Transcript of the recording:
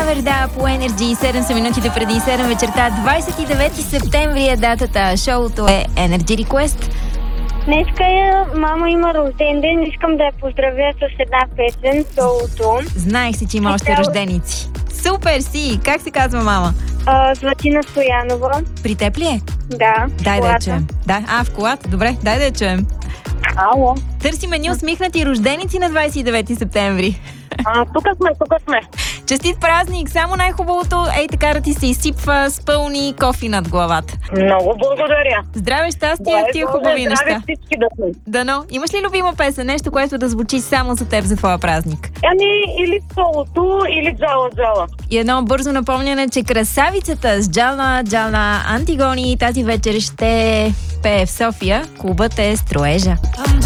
Never, да, по Energy, 7 са минутите преди 7 вечерта, 29 септември е датата. Шоуто е Energy Request. Днеска мама има рожден ден, искам да я поздравя с една песен, солото. Знаех си, че има още рожденици. Супер си! Как се казва мама? Златина Стоянова. При теб ли е? Да. Дай да я чуем. Да, в колата. Добре, дай да я чуем. Ало. Търсиме ни усмихнати рожденици на 29 септември. Тук сме. Честит празник! Само най-хубавото, ей така да ти се изсипва с пълни кофи над главата. Много благодаря. Здраве, щастие, тия хубави неща. Здраве всички да сме. Дано. Имаш ли любима песен? Нещо, което да звучи само за теб за твоя празник? Или солото, или джала. И едно бързо напомняне, че красавицата с Джална Антигони тази вечер ще пее в София. Клубът е Строежа.